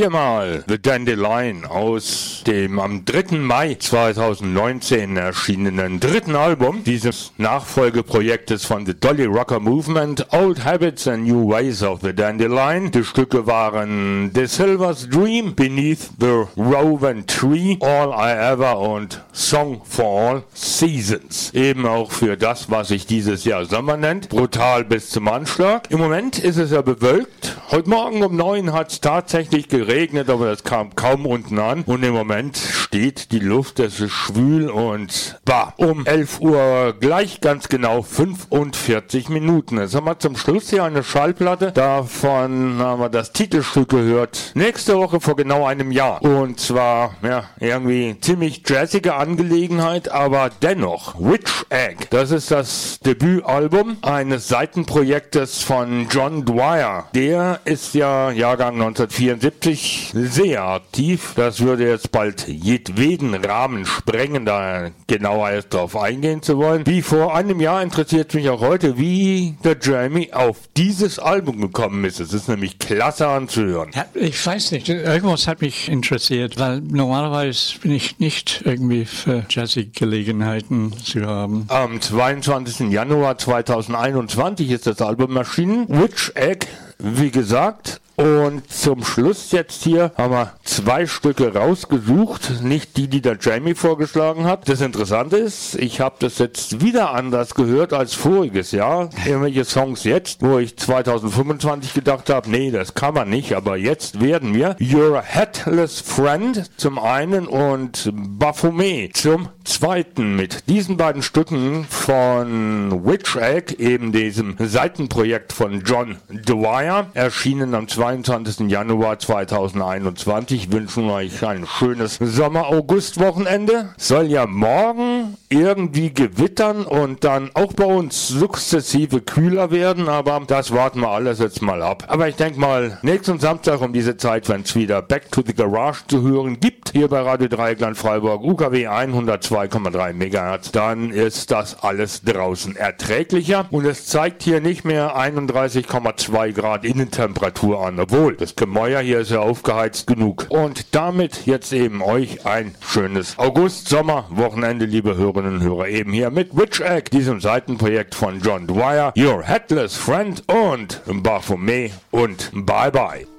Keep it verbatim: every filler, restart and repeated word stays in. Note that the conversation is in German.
viermal The Dandelion aus dem am dritten Mai zweitausendneunzehn erschienenen dritten Album dieses Nachfolgeprojektes von The Dolly Rocker Movement, Old Habits and New Ways of the Dandelion. Die Stücke waren The Silver's Dream, Beneath the Rowan Tree, All I Ever und Song for All Seasons. Eben auch für das, was sich dieses Jahr Sommer nennt. Brutal bis zum Anschlag. Im Moment ist es ja bewölkt. Heute Morgen um neun hat es tatsächlich geregnet, aber das kam kaum unten an. Und im Moment steht die Luft, es ist schwül und bah, um elf Uhr gleich ganz genau fünfundvierzig Minuten. Jetzt haben wir zum Schluss hier eine Schallplatte. Davon haben wir das Titelstück gehört. Nächste Woche vor genau einem Jahr. Und zwar, ja, irgendwie ziemlich jazzige Angelegenheit, aber dennoch. Witch Egg. Das ist das Debütalbum eines Seitenprojektes von John Dwyer. Der ist ja Jahrgang neunzehnhundertvierundsiebzig sehr aktiv. Das würde jetzt bald jedweden Rahmen sprengen, da genauer jetzt drauf eingehen zu wollen. Wie vor einem Jahr interessiert mich auch heute, wie der Jamie auf dieses Album gekommen ist. Es ist nämlich klasse anzuhören. Ja, ich weiß nicht, irgendwas hat mich interessiert, weil normalerweise bin ich nicht irgendwie für jazzige Gelegenheiten zu haben. Am zweiundzwanzigsten Januar zweitausendeinundzwanzig ist das Album erschienen. Witch Egg, wie gesagt. Und zum Schluss jetzt hier haben wir zwei Stücke rausgesucht, nicht die, die der Jamie vorgeschlagen hat. Das Interessante ist, ich habe das jetzt wieder anders gehört als voriges Jahr. Irgendwelche Songs jetzt, wo ich zweitausendfünfundzwanzig gedacht habe, nee, das kann man nicht, aber jetzt werden wir Your Headless Friend zum einen und Baphomet zum zweiten. Mit diesen beiden Stücken von Witch Egg, eben diesem Seitenprojekt von John Dwyer, erschienen am zweiundzwanzigsten Januar zweitausendeinundzwanzig. Wünschen wir euch ein schönes Sommer-August-Wochenende. Soll ja morgen irgendwie gewittern und dann auch bei uns sukzessive kühler werden, aber das warten wir alles jetzt mal ab. Aber ich denke mal, nächsten Samstag um diese Zeit, wenn es wieder Back to the Garage zu hören gibt, hier bei Radio Dreieckland Freiburg, U K W hundertzwei Komma drei Megahertz, dann ist das alles draußen erträglicher und es zeigt hier nicht mehr einunddreißig Komma zwei Grad Innentemperatur an, obwohl das Gemäuer hier ist ja aufgeheizt genug. Und damit jetzt eben euch ein schönes August-Sommer-Wochenende, liebe Hörerinnen und Hörer, eben hier mit Witch Egg, diesem Seitenprojekt von John Dwyer, Your Headless Friend und Baphomet und Bye Bye.